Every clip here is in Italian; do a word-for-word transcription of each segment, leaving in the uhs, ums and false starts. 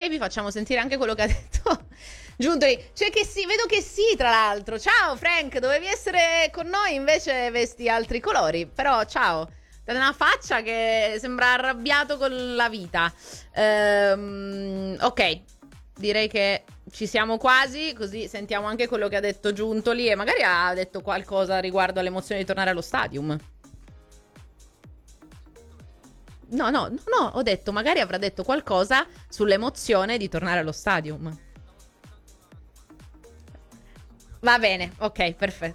vi facciamo sentire anche quello che ha detto Giuntoli. Cioè che sì, vedo che sì, tra l'altro. Ciao Frank, dovevi essere con noi, invece vesti altri colori. Però ciao. Date una faccia che sembra arrabbiato con la vita. Ehm, ok, direi che ci siamo quasi, così sentiamo anche quello che ha detto Giuntoli e magari ha detto qualcosa riguardo all'emozione di tornare allo stadium. No, no, no, no, ho detto magari avrà detto qualcosa sull'emozione di tornare allo stadium. Va bene, ok, perfetto.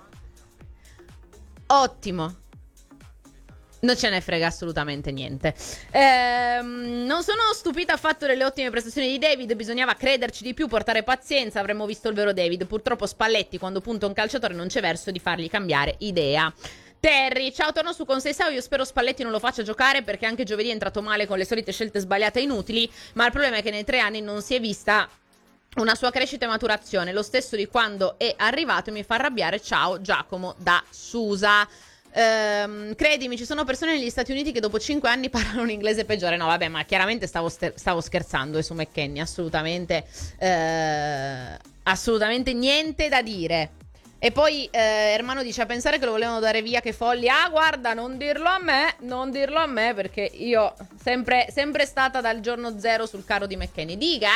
Ottimo. Non ce ne frega assolutamente niente. Ehm, non sono stupita affatto delle ottime prestazioni di David. Bisognava crederci di più, portare pazienza. Avremmo visto il vero David. Purtroppo Spalletti, quando punta un calciatore, non c'è verso di fargli cambiare idea. Terry, ciao, torno su con Seisao. Io spero Spalletti non lo faccia giocare, perché anche giovedì è entrato male con le solite scelte sbagliate e inutili. Ma il problema è che nei tre anni non si è vista una sua crescita e maturazione. Lo stesso di quando è arrivato, e mi fa arrabbiare. Ciao Giacomo da Susa. Um, credimi, ci sono persone negli Stati Uniti che dopo cinque anni parlano un inglese peggiore. No, vabbè, ma chiaramente stavo, ster- stavo scherzando eh, su McKennie. Assolutamente eh, Assolutamente niente da dire. E poi eh, Ermano dice: a pensare che lo volevano dare via, che folli. Ah, guarda, non dirlo a me, non dirlo a me, perché io sempre, sempre stata dal giorno zero sul carro di McKennie. Dica.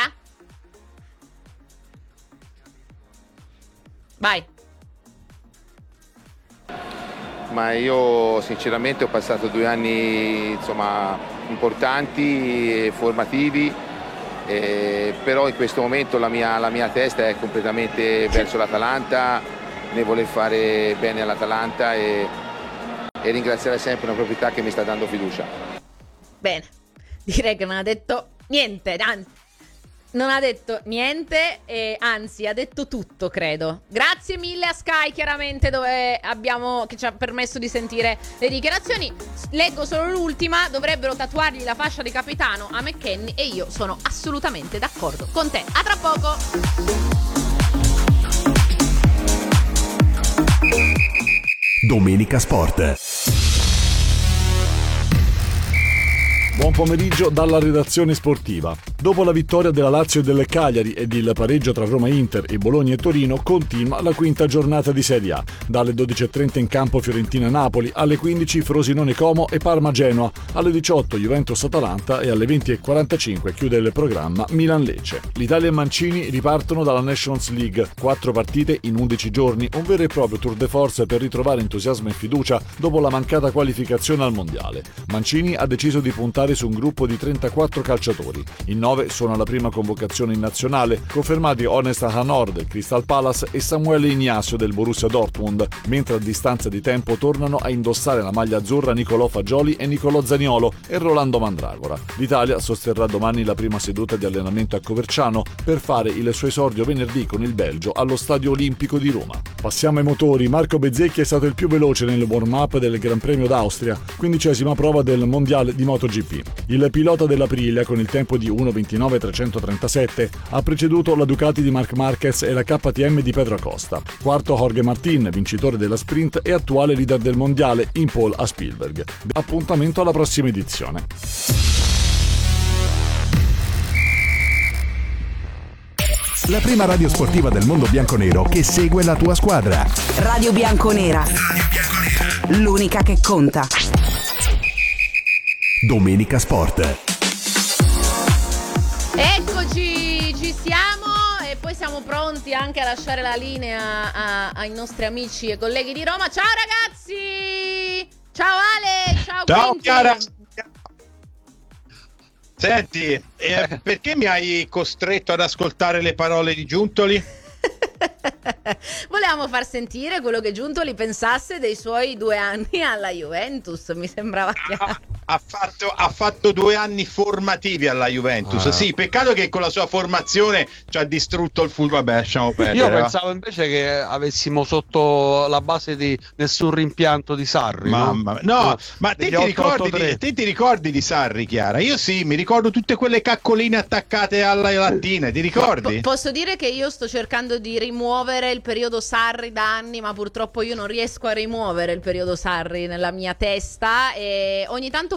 Vai. Ma io sinceramente ho passato due anni insomma importanti e formativi, eh, però in questo momento la mia, la mia testa è completamente verso l'Atalanta, nel voler fare bene all'Atalanta e, e ringraziare sempre una proprietà che mi sta dando fiducia. Bene, direi che non ha detto niente, anzi non ha detto niente, e anzi ha detto tutto, credo. Grazie mille a Sky, chiaramente, dove abbiamo, che ci ha permesso di sentire le dichiarazioni. Leggo solo l'ultima: dovrebbero tatuargli la fascia di capitano a McKennie, e io sono assolutamente d'accordo con te. A tra poco. Domenica Sport. Buon pomeriggio dalla redazione sportiva. Dopo la vittoria della Lazio e del Cagliari ed il pareggio tra Roma Inter e Bologna e Torino, continua la quinta giornata di Serie A. Dalle dodici e trenta in campo Fiorentina-Napoli, alle quindici Frosinone-Como e Parma-Genoa, alle diciotto Juventus-Atalanta e alle venti e quarantacinque chiude il programma Milan-Lecce. L'Italia e Mancini ripartono dalla Nations League. Quattro partite in undici giorni, un vero e proprio tour de force per ritrovare entusiasmo e fiducia dopo la mancata qualificazione al Mondiale. Mancini ha deciso di puntare su un gruppo di trentaquattro calciatori. In nove sono alla prima convocazione in nazionale, confermati Honest Hanor del Crystal Palace e Samuele Ignacio del Borussia Dortmund, mentre a distanza di tempo tornano a indossare la maglia azzurra Nicolò Fagioli e Nicolò Zaniolo e Rolando Mandragora. L'Italia sosterrà domani la prima seduta di allenamento a Coverciano per fare il suo esordio venerdì con il Belgio allo Stadio Olimpico di Roma. Passiamo ai motori. Marco Bezzecchi è stato il più veloce nel warm-up del Gran Premio d'Austria, quindicesima prova del Mondiale di MotoGP. Il pilota dell'Aprilia, con il tempo di uno ventinove trecentotrentasette, ha preceduto la Ducati di Marc Marquez e la K T M di Pedro Acosta. Quarto Jorge Martin, vincitore della sprint e attuale leader del mondiale, in pole a Spielberg. Appuntamento alla prossima edizione. La prima radio sportiva del mondo bianconero che segue la tua squadra. Radio Bianconera. L'unica che conta. Domenica Sport. Eccoci, ci siamo, e poi siamo pronti anche a lasciare la linea a, ai nostri amici e colleghi di Roma. Ciao ragazzi! Ciao Ale! Ciao, ciao Quinti. Chiara! Senti, eh, perché mi hai costretto ad ascoltare le parole di Giuntoli? Volevamo far sentire quello che Giuntoli pensasse dei suoi due anni alla Juventus, mi sembrava chiaro. Ha fatto, ha fatto due anni formativi alla Juventus. Ah. Sì, peccato che con la sua formazione ci ha distrutto il football. Vabbè, lasciamo perdere. Io pensavo va? invece che avessimo sotto la base di nessun rimpianto di Sarri. Mamma, no, no ma te ti, ricordi di, te ti ricordi di Sarri, Chiara? Io sì, mi ricordo tutte quelle caccoline attaccate alla lattina, ti ricordi? Po- posso dire che io sto cercando di rimuovere il periodo Sarri da anni, ma purtroppo io non riesco a rimuovere il periodo Sarri nella mia testa, e ogni tanto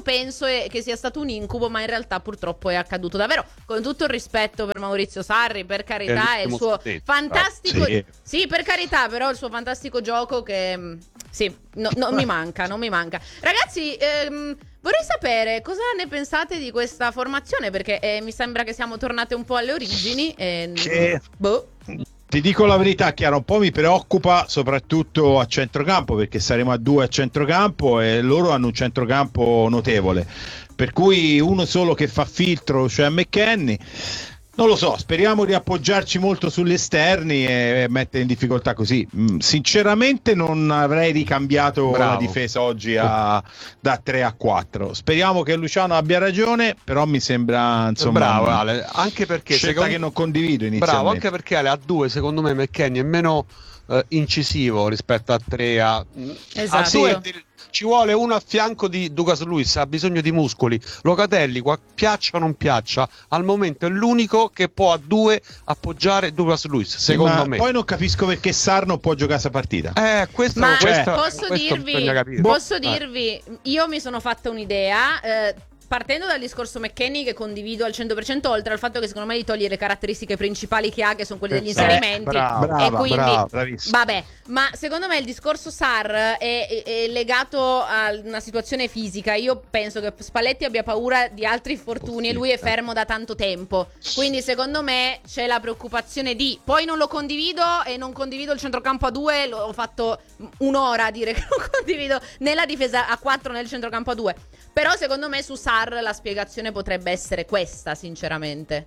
penso è che sia stato un incubo, ma in realtà purtroppo è accaduto davvero. Con tutto il rispetto per Maurizio Sarri, per carità, è il suo fantastico sì. sì, per carità, però il suo fantastico gioco che sì, no, non mi manca, non mi manca. Ragazzi, ehm, vorrei sapere cosa ne pensate di questa formazione, perché eh, mi sembra che siamo tornate un po' alle origini e che... boh. Ti dico la verità, Chiara, un po' mi preoccupa soprattutto a centrocampo, perché saremo a due a centrocampo e loro hanno un centrocampo notevole, per cui uno solo che fa filtro, cioè McKennie. Non lo so, speriamo di appoggiarci molto sugli esterni e mettere in difficoltà così. Sinceramente non avrei ricambiato Bravo. la difesa oggi a, da tre a quattro. Speriamo che Luciano abbia ragione, però mi sembra, insomma, Bravo Ale, anche perché scelta secondo... che non condivido inizialmente. Bravo, anche perché Ale a due secondo me McKennie è meno eh, incisivo rispetto a tre a... Esatto. A due ci vuole uno a fianco di Douglas Luiz, ha bisogno di muscoli. Locatelli, qua, piaccia o non piaccia, al momento è l'unico che può a due appoggiare Douglas Luiz, secondo Ma me. Poi non capisco perché Sarr non può giocare questa partita. Eh, questo, Ma questo, posso questo dirvi, posso dirvi, io mi sono fatta un'idea, eh, partendo dal discorso McKennie, che condivido al cento per cento, oltre al fatto che secondo me gli toglie le caratteristiche principali che ha, che sono quelle degli inserimenti, eh, brava, e brava, quindi brava, bravissima. vabbè, ma secondo me il discorso Sarr è, è, è legato a una situazione fisica. Io penso che Spalletti abbia paura di altri infortuni e lui è fermo da tanto tempo, quindi secondo me c'è la preoccupazione di, poi non lo condivido e non condivido il centrocampo a due, l'ho fatto un'ora a dire che non condivido né la difesa a quattro né il centrocampo a due, però secondo me su Sarr la spiegazione potrebbe essere questa, sinceramente.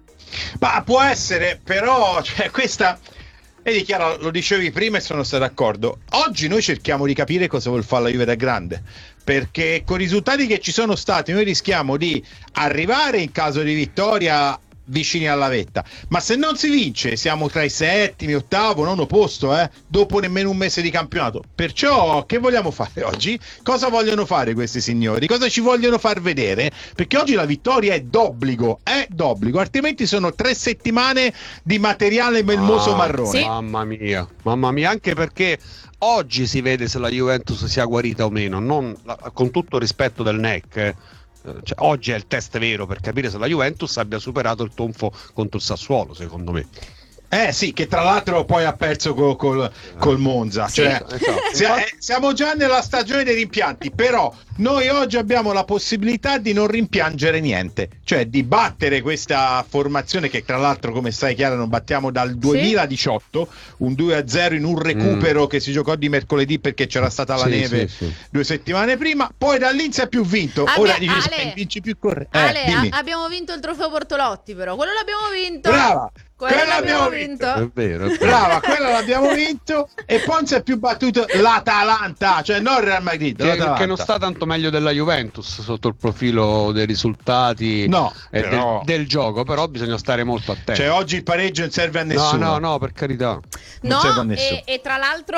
Ma può essere, però, cioè, questa... Vedi Chiara, lo dicevi prima e sono stato d'accordo. Oggi noi cerchiamo di capire cosa vuol fare la Juve da grande, perché con i risultati che ci sono stati noi rischiamo di arrivare in caso di vittoria vicini alla vetta, ma se non si vince siamo tra i settimi, ottavo, nono posto, eh, dopo nemmeno un mese di campionato. Perciò che vogliamo fare oggi? Cosa vogliono fare questi signori? Cosa ci vogliono far vedere? Perché oggi la vittoria è d'obbligo, è d'obbligo, altrimenti sono tre settimane di materiale melmoso ah, marrone. Sì. Mamma mia, mamma mia, anche perché oggi si vede se la Juventus sia guarita o meno, non, con tutto il rispetto del N E C, eh. Cioè, oggi è il test vero per capire se la Juventus abbia superato il tonfo contro il Sassuolo, secondo me. Eh sì, che tra l'altro poi ha perso col, col, col Monza, sì, cioè, esatto. sia, eh, siamo già nella stagione dei rimpianti, però noi oggi abbiamo la possibilità di non rimpiangere niente, cioè di battere questa formazione che tra l'altro, come sai Chiara, non battiamo dal duemiladiciotto, sì. Un due a zero in un recupero mm. che si giocò di mercoledì perché c'era stata la sì, neve sì, sì. due settimane prima, poi da lì si è più vinto. Abbia, ora dici, Ale, vinci più corre. Eh, Ale, a- abbiamo vinto il trofeo Bortolotti, però quello l'abbiamo vinto. Brava! Quella, quella l'abbiamo abbiamo vinto. vinto. È vero, è vero. Brava, quella l'abbiamo vinto. E poi non si è più battuto l'Atalanta, cioè non il Real Madrid, che, che non sta tanto meglio della Juventus sotto il profilo dei risultati no, e però... del, del gioco, però bisogna stare molto attenti. Cioè oggi il pareggio non serve a nessuno. No, no, no, per carità. No, e, e tra l'altro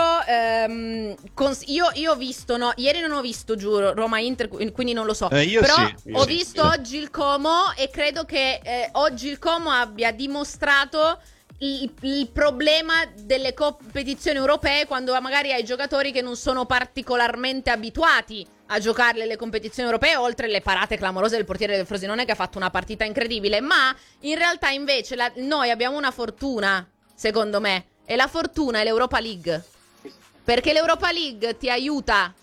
ehm, cons- io, io ho visto, no, ieri non ho visto, giuro, Roma-Inter, quindi non lo so. Eh, io però sì, io ho sì, visto sì. oggi il Como e credo che eh, oggi il Como abbia dimostrato Il, il problema delle competizioni europee, quando magari hai giocatori che non sono particolarmente abituati a giocare le competizioni europee, oltre le parate clamorose del portiere del Frosinone che ha fatto una partita incredibile. Ma in realtà invece la, noi abbiamo una fortuna, secondo me, e la fortuna è l'Europa League, perché l'Europa League ti aiuta,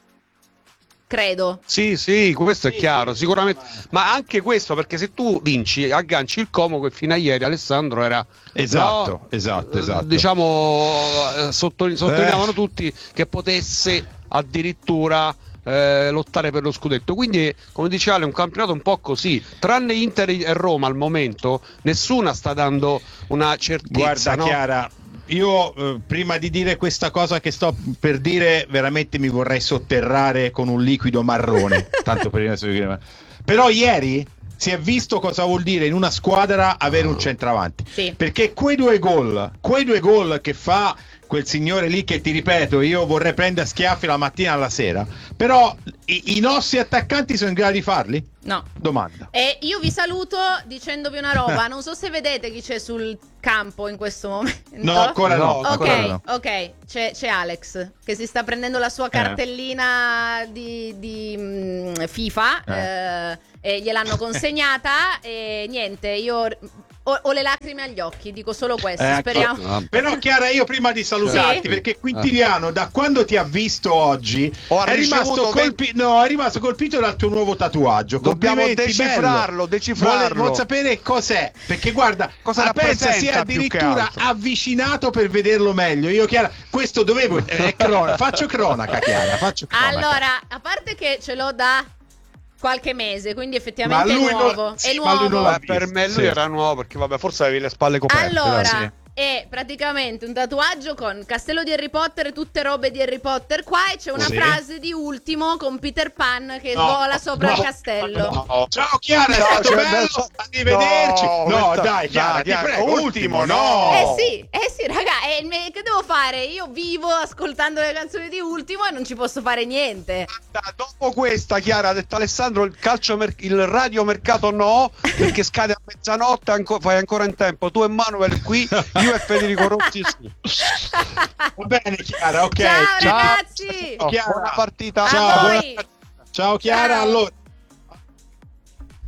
credo. Sì, sì, questo è chiaro, sicuramente. Ma anche questo, perché se tu vinci, agganci il Como, che fino a ieri Alessandro era esatto, no, esatto, esatto. Diciamo, sotto, sottolineavano eh. tutti che potesse addirittura eh, lottare per lo scudetto. Quindi, come diceva Ale, è un campionato un po' così. Tranne Inter e Roma al momento, nessuna sta dando una certezza. Guarda, no? Chiara, io eh, prima di dire questa cosa che sto per dire, veramente mi vorrei sotterrare con un liquido marrone. Tanto per il... Però ieri si è visto cosa vuol dire in una squadra avere un centravanti. Sì. Perché quei due gol, quei due gol che fa quel signore lì che, ti ripeto, io vorrei prendere a schiaffi la mattina alla sera, però i, i nostri attaccanti sono in grado di farli? No. Domanda. E io vi saluto dicendovi una roba, non so se vedete chi c'è sul campo in questo momento. No, ancora no. Ok, ancora no. ok, c'è, c'è Alex che si sta prendendo la sua cartellina eh. di, di mh, FIFA eh. Eh, e gliel'hanno consegnata e niente, io... Ho, ho le lacrime agli occhi, dico solo questo. Eh, speriamo. Però Chiara, io prima di salutarti, sì? perché Quintiliano da quando ti ha visto oggi è rimasto, colpi- no, è rimasto colpito dal tuo nuovo tatuaggio. Dobbiamo decifrarlo, decifrarlo. Vuole sapere cos'è, perché guarda, cosa pensa si è addirittura avvicinato per vederlo meglio. Io Chiara, questo dovevo è crona- faccio cronaca Chiara, faccio cronaca. Allora, a parte che ce l'ho da qualche mese, quindi effettivamente è lui nuovo. non- sì, è ma lui nuovo. non l'ha Per me lui Sì. era nuovo perché vabbè, forse avevi le spalle coperte. Allora, sì. è praticamente un tatuaggio con castello di Harry Potter, tutte robe di Harry Potter qua, e c'è una Sì. frase di Ultimo con Peter Pan che No, vola sopra no, il castello. no. Ciao Chiara, è No, stato cioè, bello, adesso- arrivederci. No, No, questa- dai Chiara, dai, ti Chiara, prego, ultimo, ultimo, no. no. Eh sì, eh sì, raga, e me- che devo fare? Io vivo ascoltando le canzoni di Ultimo e non ci posso fare niente. Dopo questa, Chiara, ha detto Alessandro, il calcio mer- il radiomercato no, perché scade a mezzanotte, anco- fai ancora in tempo. Tu e Manuel qui, io e Federico Rossi sì. Va bene Chiara, ok. Ciao, Ciao. ragazzi! Oh, Chiara. buona partita. A Ciao, voi! Ciao Chiara, Ciao. allora